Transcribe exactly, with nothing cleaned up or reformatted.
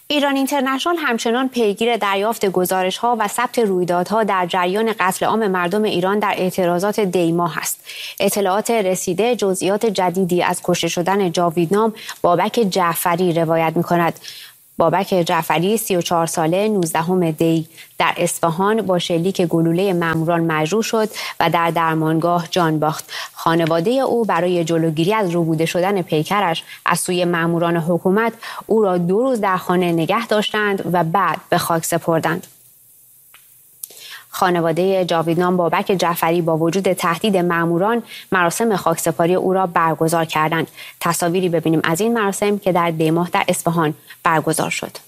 ایران اینترنشنال همچنان پیگیر دریافت گزارش‌ها و ثبت رویدادها در جریان قتل عام مردم ایران در اعتراضات دی‌ماه است. اطلاعات رسیده جزئیات جدیدی از کشته شدن جاویدنام بابک جعفری روایت می‌کند. بابک جعفری سی و چهار ساله نوزدهم دی در اصفهان با شلیک گلوله ماموران مجروح شد و در درمانگاه جان باخت. خانواده او برای جلوگیری از ربوده شدن پیکرش از سوی ماموران حکومت او را دو روز در خانه نگه داشتند و بعد به خاک سپردند. خانواده جاویدنام بابک جعفری با وجود تهدید ماموران مراسم خاکسپاری او را برگزار کردند. تصاویری ببینیم از این مراسم که در دی‌ماه در اصفهان برگزار شد.